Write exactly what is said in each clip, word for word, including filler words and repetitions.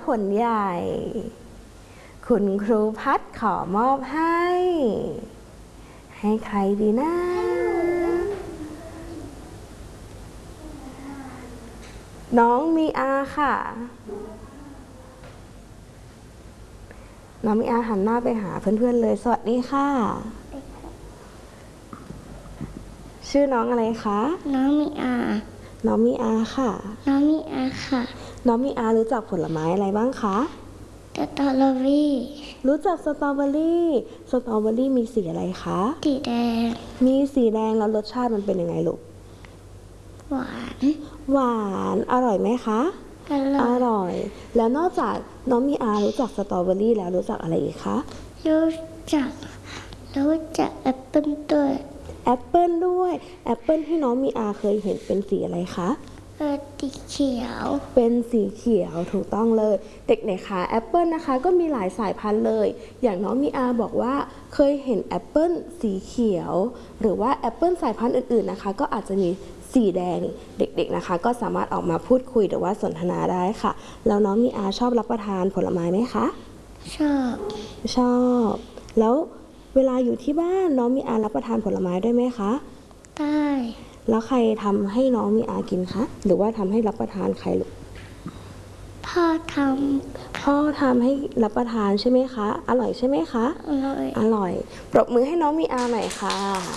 ผลใหญ่ คุณครูพัดขอมอบให้ ให้ใครดีนะน้องมีอาค่ะน้องมีอาหันหน้าไปหาเพื่อนๆเลยสวัสดีค่ะชื่อน้องอะไรคะน้องมีอาน้องมีอาค่ะน้องมีอาค่ะน้องมีอารู้จักผลไม้อะไรบ้างคะสตรอเบอรี่รู้จักสตรอเบอรี่สตรอเบอรี่มีสีอะไรคะสีแดงมีสีแดงแล้วรสชาติมันเป็นยังไงลูกหวานหวานอร่อยไหมคะอร่อยอร่อยแล้วนอกจากน้องมีอารู้จักสตรอเบอรี่แล้วรู้จักอะไรอีกคะรู้จักรู้จักแอปเปิ้ลด้วยแอปเปิ้ลด้วยแอปเปิ้ลที่น้องมีอาเคยเห็นเป็นสีอะไรคะเป็นสีเขียวเป็นสีเขียวถูกต้องเลยเด็กๆคะแอปเปิ้ลนะคะก็มีหลายสายพันธุ์เลยอย่างน้องมีอาบอกว่าเคยเห็นแอปเปิ้ลสีเขียวหรือว่าแอปเปิ้ลสายพันธุ์อื่นๆนะคะก็อาจจะมีสีแดงเด็กๆนะคะก็สามารถออกมาพูดคุยหรือว่าสนทนาได้ค่ะแล้วน้องมีอาชอบรับประทานผลไม้ไหมคะชอบชอบแล้วเวลาอยู่ที่บ้านน้องมีอารับประทานผลไม้ได้ไหมคะได้แล้วใครทำให้น้องมีอากินคะหรือว่าทำให้รับประทานใครลูกพ่อทำพ่อทำให้รับประทานใช่ไหมคะอร่อยใช่ไหมคะอร่อยอร่อยปรบมือให้น้องมีอาหน่อยค่ะ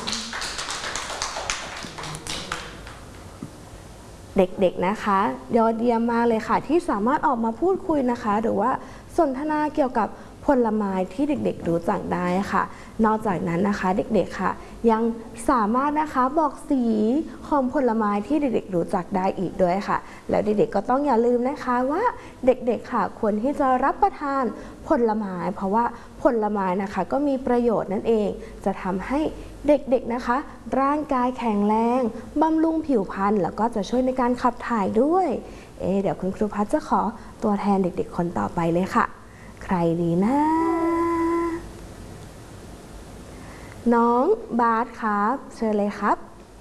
เด็กๆนะคะยอดเยี่ยมมากเลยค่ะที่สามารถออกมาพูดคุยนะคะหรือว่าสนทนาเกี่ยวกับผลไม้ที่เด็กๆรู้จักได้ค่ะนอกจากนั้นนะคะเด็กๆค่ะยังสามารถนะคะบอกสีของผลไม้ที่เด็กๆรู้จักได้อีกด้วยค่ะแล้วเด็กๆก็ต้องอย่าลืมนะคะว่าเด็กๆค่ะควรที่จะรับประทานผลไม้เพราะว่าผลไม้นะคะก็มีประโยชน์นั่นเองจะทำให้เด็กๆนะคะร่างกายแข็งแรงบำรุงผิวพรรณแล้วก็จะช่วยในการขับถ่ายด้วยเอ๊ะเดี๋ยวคุณครูพัชจะขอตัวแทนเด็กๆคนต่อไปเลยค่ะใครดีนะน้องบาสครับเชิญเลยครับ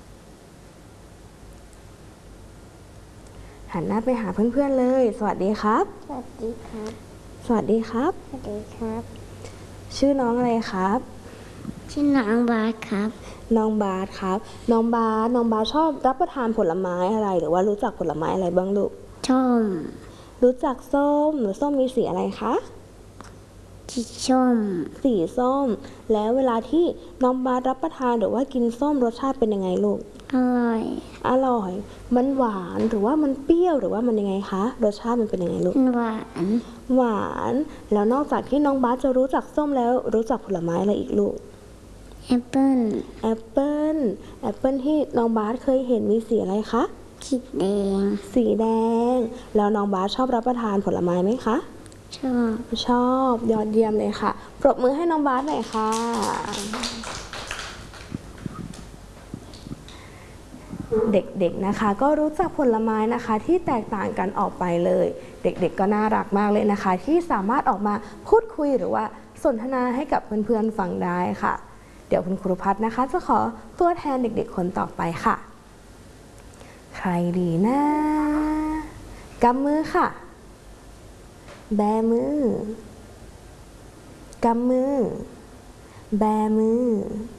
หันหน้าไปหาเพื่อนๆเลยสวัสดีครับสวัสดีครับสวัสดีครับสวัสดีครับชื่อน้องอะไรครับชื่อน้องบาสครับน้องบาสครับน้องบาสน้องบาสชอบรับประทานผลไม้อะไรหรือว่ารู้จักผลไม้อะไรบ้างลูกส้มรู้จักส้มหรือส้มมีสีอะไรคะสีส้มสีส้มแล้วเวลาที่น้องบาสรับประทานหรือว่ากินส้มรสชาติเป็นยังไงลูกอร่อยอร่อยมันหวานหรือว่ามันเปรี้ยวหรือว่ามันยังไงคะรสชาติมันเป็นยังไงลูกหวานหวานแล้วนอกจากที่น้องบาสจะรู้จักส้มแล้วรู้จักผลไม้อะไรอีกลูกแอปเปิ้ลแอปเปิ้ลแอปเปิ้ลที่น้องบาสเคยเห็นมีสีอะไรคะสีแดงสีแดงแล้วน้องบาสชอบรับประทานผลไม้ไหมคะชอบชอบยอดเยี่ยมเลยค่ะปรบมือให้น้องบาสหน่อยค่ะเด็กๆนะคะก็รู้จักผลไม้นะคะที่แตกต่างกันออกไปเลยเด็กๆก็น่ารักมากเลยนะคะที่สามารถออกมาพูดคุยหรือว่าสนทนาให้กับเพื่อนๆฟังได้ค่ะเดี๋ยวคุณครูพัฒน์นะคะจะขอตัวแทนเด็กๆคนต่อไปค่ะใครดีนะกำมือค่ะแบมือกำมือแบมือ